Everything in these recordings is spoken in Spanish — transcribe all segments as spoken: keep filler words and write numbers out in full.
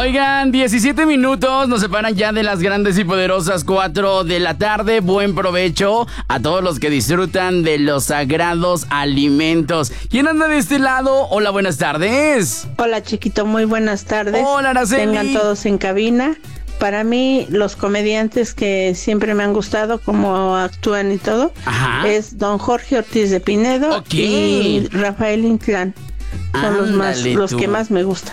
Oigan, diecisiete minutos nos separan ya de las grandes y poderosas cuatro de la tarde. Buen provecho a todos los que disfrutan de los sagrados alimentos. ¿Quién anda de este lado? Hola, buenas tardes. Hola, chiquito, muy buenas tardes. Hola, Araceli. Tengan todos en cabina. Para mí, los comediantes que siempre me han gustado, como actúan y todo, Ajá. es don Jorge Ortiz de Pinedo okay. y Rafael Inclán. Son Ándale los más los tú. que más me gustan.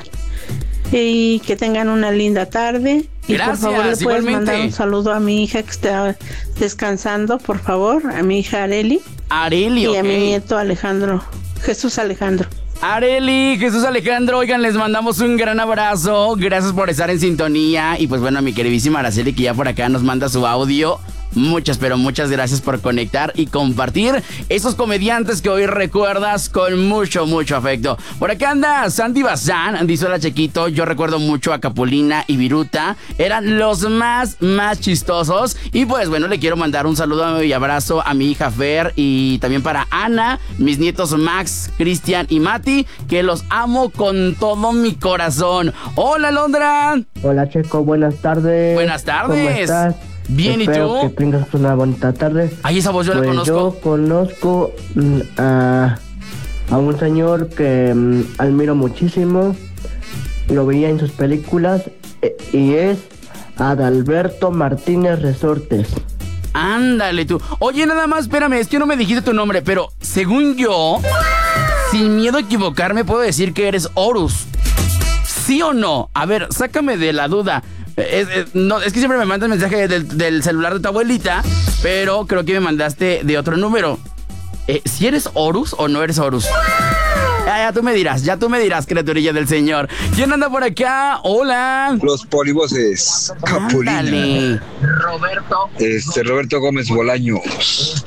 Y que tengan una linda tarde. Y Gracias, por favor, le puedes igualmente. mandar un saludo a mi hija que está descansando, por favor, a mi hija Areli. Areli, Y okay. a mi nieto Alejandro, Jesús Alejandro. Areli, Jesús Alejandro, oigan, les mandamos un gran abrazo. Gracias por estar en sintonía. Y pues bueno, a mi queridísima Araceli, que ya por acá nos manda su audio. Muchas, pero muchas gracias por conectar y compartir esos comediantes que hoy recuerdas con mucho, mucho afecto. Por acá anda Sandy Bazán, dice hola Chequito, yo recuerdo mucho a Capulina y Viruta, eran los más, más chistosos. Y pues bueno, le quiero mandar un saludo y abrazo a mi hija Fer y también para Ana, mis nietos Max, Cristian y Mati, que los amo con todo mi corazón. Hola Londra. Hola Checo, buenas tardes. Buenas tardes. ¿Cómo estás? Bien, Espero ¿y tú? que tengas una bonita tarde. Ay, esa voz yo pues la conozco. Yo conozco mm, a, a un señor que mm, admiro muchísimo. Lo veía en sus películas eh, y es Adalberto Martínez Resortes. Ándale tú. Oye, nada más, espérame, es que no me dijiste tu nombre, pero según yo, sin miedo a equivocarme, puedo decir que eres Horus. ¿Sí o no? A ver, sácame de la duda. Es, es, no, es que siempre me mandas mensaje del, del celular de tu abuelita, pero creo que me mandaste de otro número. Eh, ¿Si eres Horus o no eres Horus? Ya, ya tú me dirás, ya tú me dirás, criaturilla del Señor. ¿Quién anda por acá? Hola. Los polivoces, Capulina. Ándale. Roberto. Este, Roberto Gómez Bolaños.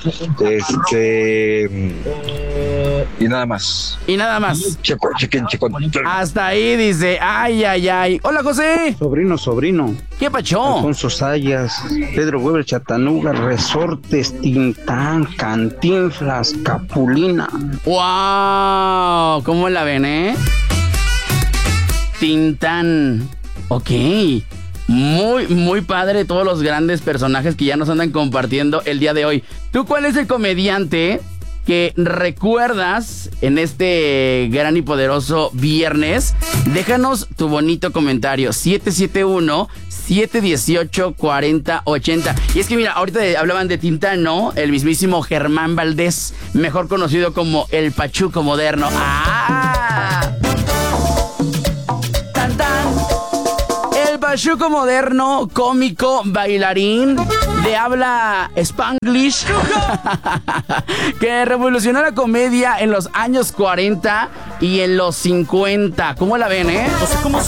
Este... Y nada más. Y nada más. Checo, chequen, checo. Hasta ahí dice, ay, ay, ay. Hola, José. Sobrino, sobrino. ¿Qué pacho? Alfonso Sayas, Pedro Weber, Chatanuga, Resortes, Tintán, Cantinflas, Capulina. ¡Wow! ¿Cómo la ven, eh? Tintán. Ok. Muy, muy padre todos los grandes personajes que ya nos andan compartiendo el día de hoy. ¿Tú cuál es el comediante que recuerdas en este gran y poderoso viernes? Déjanos tu bonito comentario. siete siete uno, siete uno ocho, cuatro cero ocho cero. Y es que mira, ahorita hablaban de Tintán, ¿no? El mismísimo Germán Valdés, mejor conocido como el Pachuco moderno. ¡Ah! ¡Tan, tan! El Pachuco moderno, cómico, bailarín, de habla Spanglish, que revolucionó la comedia en los años cuarenta y en los cincuenta. ¿Cómo la ven, eh?